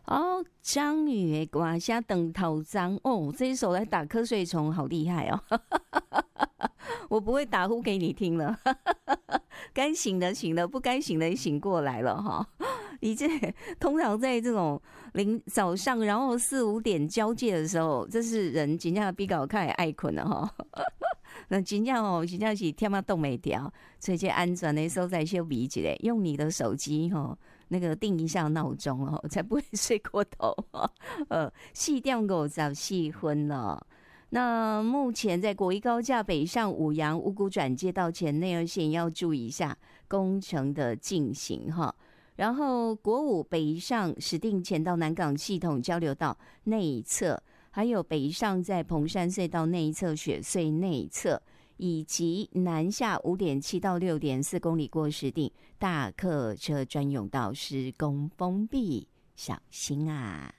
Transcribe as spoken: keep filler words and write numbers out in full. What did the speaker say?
哦，张宇的歌声等头张哦，这一首来打瞌睡虫，好厉害哦！我不会打呼给你听了，该醒的醒了，不该醒的也醒过来了哈。你这通常在这种零早上，然后四五点交界的时候，这是人真正比较开始爱困了哈。那真正哦，真正是天马动没掉，所以这安全的时候再修比起来，用你的手机哈，那个定一下闹钟哦，才不会睡过头。呃，四点五十四分了。那目前在国一高架北上五杨五股转接到前内二线要注意一下工程的进行哈。然后国五北上石碇前到南港系统交流道内侧，还有北上在蓬山隧道内侧雪隧内侧，以及南下五点七到六点四公里过石碇大客车专用道施工封闭，小心啊。